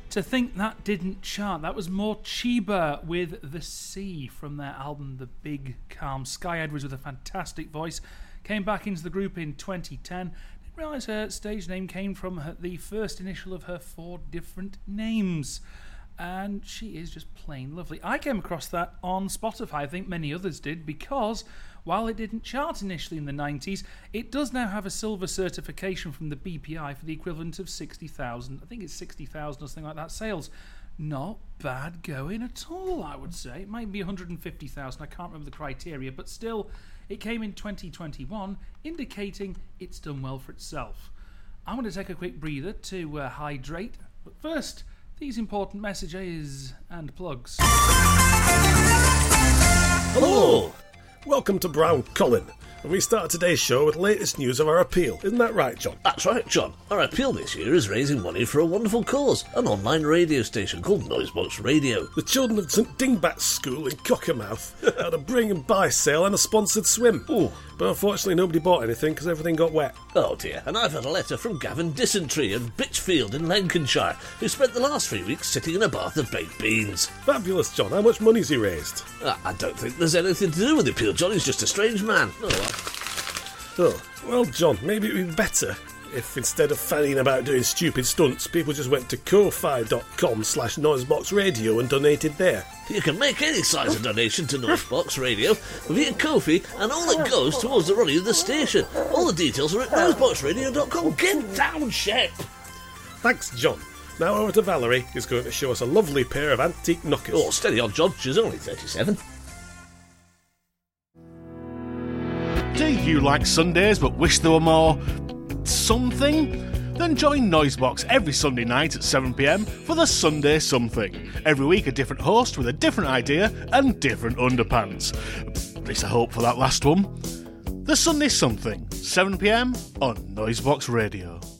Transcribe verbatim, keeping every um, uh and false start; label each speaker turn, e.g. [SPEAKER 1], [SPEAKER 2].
[SPEAKER 1] To think that didn't chart. That was more Chiba with The Sea from their album The Big Calm Sky. Edwards with a fantastic voice. Came back into the group in twenty ten. Didn't realise her stage name came from her, the first initial of her four different names. And she is just plain lovely. I came across that on Spotify. I think many others did, because while it didn't chart initially in the nineties, it does now have a silver certification from the B P I for the equivalent of sixty thousand. I think it's sixty thousand or something like that sales. Not bad going at all, I would say. It might be one hundred fifty thousand. I can't remember the criteria, but still, it came in twenty twenty-one, indicating it's done well for itself. I'm going to take a quick breather to uh, hydrate, but first, these important messages and plugs.
[SPEAKER 2] Hello! Welcome to Brown Colin, and we start today's show with the latest news of our appeal. Isn't that right, John?
[SPEAKER 3] That's right, John. Our appeal this year is raising money for a wonderful cause, an online radio station called Noisebox Radio.
[SPEAKER 2] The children of St Dingbat's School in Cockermouth had a bring and buy sale and a sponsored swim.
[SPEAKER 3] Oh.
[SPEAKER 2] But unfortunately nobody bought anything because everything got wet.
[SPEAKER 3] Oh dear, and I've had a letter from Gavin Dysentery of Bitchfield in Lancashire, who spent the last three weeks sitting in a bath of baked beans.
[SPEAKER 2] Fabulous, John. How much money's he raised?
[SPEAKER 3] Uh, I don't think there's anything to do with the appeal, John. He's just a strange man. Oh, well.
[SPEAKER 2] Oh, well, John, maybe it'd be better if instead of fanning about doing stupid stunts, people just went to ko-fi.com slash noiseboxradio and donated there.
[SPEAKER 3] You can make any size of donation to Noisebox Radio via Ko-fi, and all it goes towards the running of the station. All the details are at noisebox radio dot com. Get down, Shep!
[SPEAKER 2] Thanks, John. Now over to Valerie, who's going to show us a lovely pair of antique knockers.
[SPEAKER 3] Oh, steady on, John. She's only thirty-seven.
[SPEAKER 4] Do you like Sundays but wish there were more something? Then join Noisebox every Sunday night at seven p m for the Sunday Something. Every week a different host with a different idea and different underpants. At least I hope for that last one. The Sunday Something, seven p m on Noisebox Radio.